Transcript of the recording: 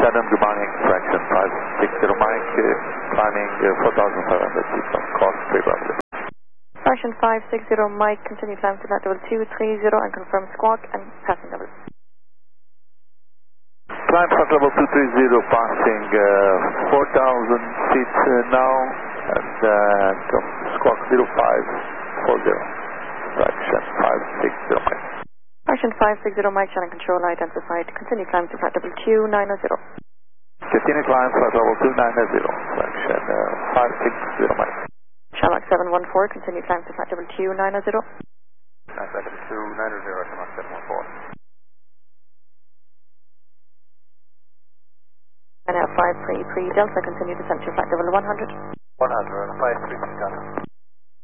7, good morning, fraction 560 Mike, climbing 4,500 feet from course favorably. Fraction 560 Mike, continue climb to flight level 230 and confirm squawk and passing level. Climb flight level 230, passing 4,000 feet now, and squawk 0540, fraction 560 Mike. Fraction 560 Mike, channel control identified. Continue climb to flight level 290. Continue climb flight level 290, fraction 560 Mike. Shamrock 714, continue climb to flight level 290. Flight level 290, Shamrock 714. And now 53 Delta, continue descent to flight level 100. 100, 53 Delta.